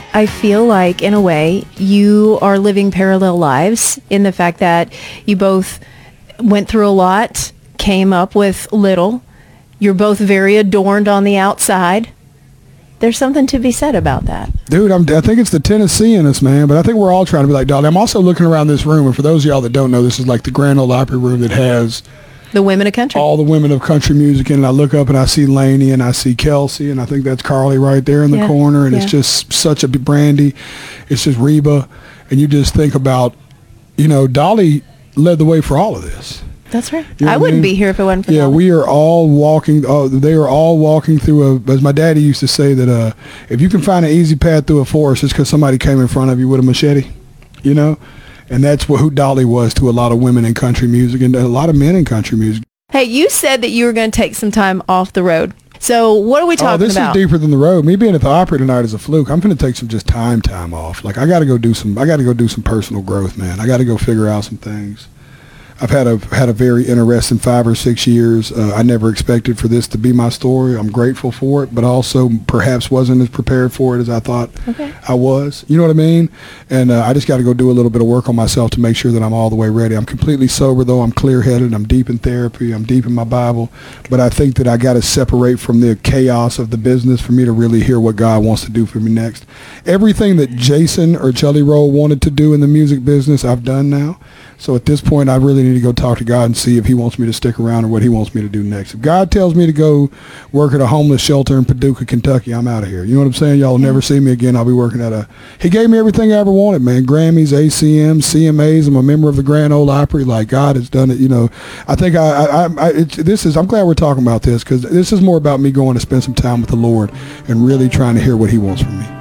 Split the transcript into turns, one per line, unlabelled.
I feel like, in a way, you are living parallel lives in the fact that you both went through a lot, came up with little. You're both very adorned on the outside. There's something to be said about that.
Dude, I think it's the Tennessee in us, man. But I think we're all trying to be like Dolly. I'm also looking around this room, and for those of y'all that don't know, this is like the Grand Ole Opry room that has
the women of country.
All the women of country music. And I look up and I see Lainey and I see Kelsey, and I think that's Carly right there in the corner. And it's just such a Brandy. It's just Reba. And you just think about, Dolly led the way for all of this.
That's right. I wouldn't be here if it wasn't for Dolly.
We are all walking. They are all walking through as my daddy used to say, that if you can find an easy path through a forest, it's because somebody came in front of you with a machete, And that's who Dolly was to a lot of women in country music and a lot of men in country music.
Hey, you said that you were going to take some time off the road. So what are we talking
about? This is deeper than the road. Me being at the Opry tonight is a fluke. I'm going to take some just time off. Like I got to go do some personal growth, man. I got to go figure out some things. I've had a very interesting 5 or 6 years. I never expected for this to be my story. I'm grateful for it, but also perhaps wasn't as prepared for it as I thought I was. You know what I mean? And I just got to go do a little bit of work on myself to make sure that I'm all the way ready. I'm completely sober, though. I'm clear-headed. I'm deep in therapy. I'm deep in my Bible. But I think that I got to separate from the chaos of the business for me to really hear what God wants to do for me next. Everything that Jason or Jelly Roll wanted to do in the music business, I've done now. So at this point, I really need to go talk to God and see if he wants me to stick around or what he wants me to do next. If God tells me to go work at a homeless shelter in Paducah, Kentucky, I'm out of here. You know what I'm saying? Y'all will never see me again. I'll be working he gave me everything I ever wanted, man. Grammys, ACMs, CMAs. I'm a member of the Grand Ole Opry. Like, God has done it, I think I'm glad we're talking about this because this is more about me going to spend some time with the Lord and really trying to hear what he wants from me.